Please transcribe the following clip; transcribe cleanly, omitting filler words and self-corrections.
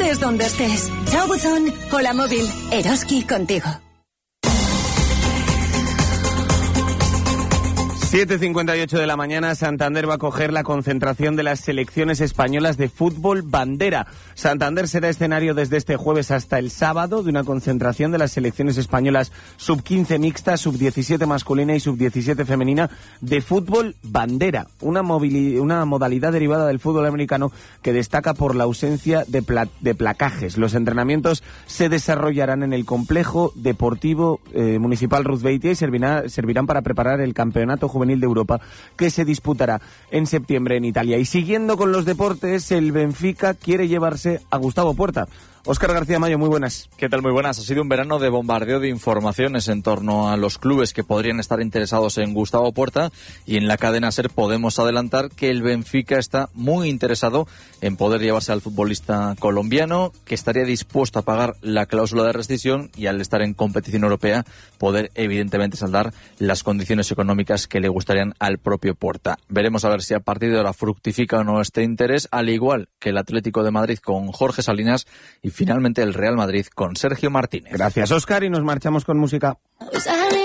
estés donde estés. Chao buzón, hola móvil, Eroski contigo. 7:58 de la mañana, Santander va a coger la concentración de las selecciones españolas de fútbol bandera. Santander será escenario desde este jueves hasta el sábado de una concentración de las selecciones españolas sub-15 mixta, sub-17 masculina y sub-17 femenina de fútbol bandera. Una modalidad derivada del fútbol americano que destaca por la ausencia de placajes. Los entrenamientos se desarrollarán en el complejo deportivo municipal Ruth Beitia y servirán para preparar el campeonato juvenil de Europa que se disputará en septiembre en Italia. Y siguiendo con los deportes, el Benfica quiere llevarse a Gustavo Puerta. Óscar García Mayo, muy buenas. ¿Qué tal? Muy buenas. Ha sido un verano de bombardeo de informaciones en torno a los clubes que podrían estar interesados en Gustavo Puerta, y en la cadena SER podemos adelantar que el Benfica está muy interesado en poder llevarse al futbolista colombiano, que estaría dispuesto a pagar la cláusula de rescisión y, al estar en competición europea, poder evidentemente saldar las condiciones económicas que le gustarían al propio Puerta. Veremos a ver si a partir de ahora fructifica o no este interés, al igual que el Atlético de Madrid con Jorge Salinas y finalmente el Real Madrid con Sergio Martínez. Gracias, Óscar, y nos marchamos con música.